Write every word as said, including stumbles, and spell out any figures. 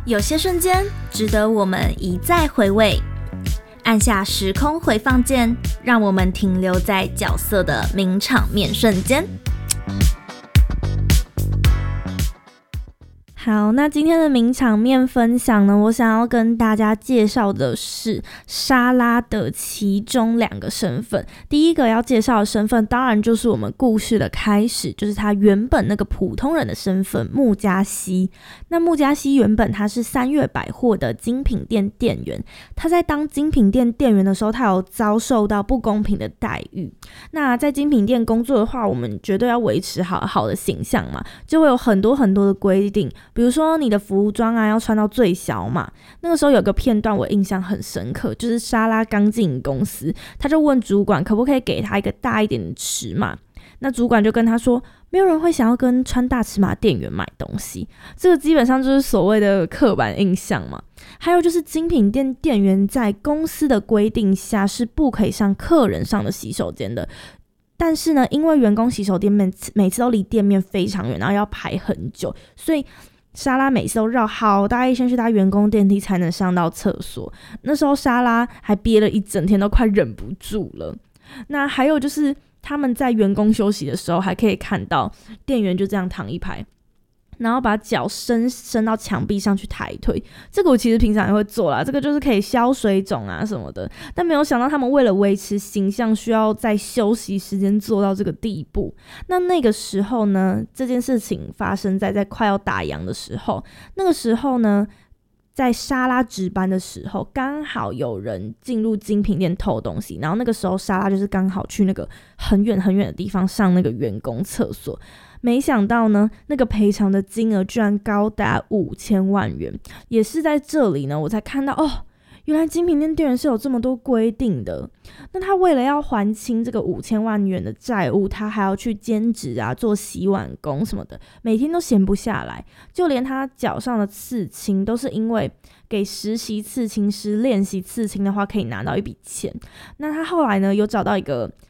有些瞬间值得我们一再回味，按下时空回放键，让我们停留在角色的名场面瞬间。好，那今天的名场面分享呢，我想要跟大家介绍的是莎拉的其中两个身份。第一个要介绍的身份当然就是我们故事的开始，就是他原本那个普通人的身份穆加西。那穆加西原本他是三月百货的精品店店员，他在当精品店店员的时候，他有遭受到不公平的待遇。那在精品店工作的话，我们绝对要维持好好的形象嘛，就会有很多很多的规定，比如说你的服装啊要穿到最小码。那个时候有个片段我印象很深刻，就是莎拉刚进公司，他就问主管可不可以给他一个大一点的尺码。那主管就跟他说，没有人会想要跟穿大尺码店员买东西，这个基本上就是所谓的刻板印象嘛。还有就是精品店店员在公司的规定下是不可以上客人上的洗手间的，但是呢，因为员工洗手间每次每次都离店面非常远，然后要排很久，所以莎拉每次都绕好大一圈去搭员工电梯才能上到厕所。那时候莎拉还憋了一整天，都快忍不住了。那还有就是他们在员工休息的时候，还可以看到店员就这样躺一排，然后把脚伸伸到墙壁上去抬腿。这个我其实平常也会做啦，这个就是可以消水肿啊什么的。但没有想到他们为了维持形象，需要在休息时间做到这个地步。那那个时候呢，这件事情发生在在快要打烊的时候。那个时候呢，在莎拉值班的时候，刚好有人进入精品店偷东西，然后那个时候莎拉就是刚好去那个很远很远的地方上那个员工厕所。没想到呢，那个赔偿的金额居然高达五千万元。也是在这里呢，我才看到哦，原来精品店店员是有这么多规定的。那他为了要还清这个五千万元的债务，他还要去兼职啊，做洗碗工什么的，每天都闲不下来。就连他脚上的刺青都是因为给实习刺青师练习刺青的话，可以拿到一笔钱。那他后来呢，有找到一个